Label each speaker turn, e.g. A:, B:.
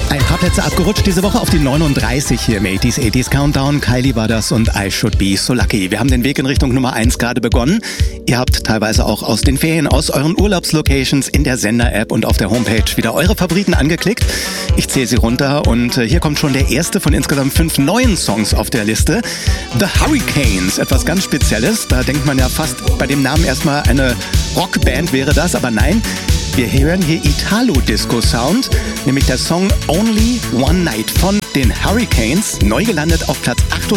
A: Ein paar Plätze abgerutscht diese Woche auf die 39 hier im 80s Countdown. Kylie war das und I Should Be So Lucky. Wir haben den Weg in Richtung Nummer 1 gerade begonnen. Ihr habt teilweise auch aus den Ferien, aus euren Urlaubslocations in der Sender-App und auf der Homepage wieder eure Favoriten angeklickt. Ich zähle sie runter und hier kommt schon der erste von insgesamt 5 neuen Songs auf der Liste. The Hurricanes, etwas ganz Spezielles. Da denkt man ja fast bei dem Namen erstmal eine Rockband wäre das, aber nein. Wir hören hier Italo-Disco-Sound, nämlich der Song Only One Night von den Hurricanes, neu gelandet auf Platz 8.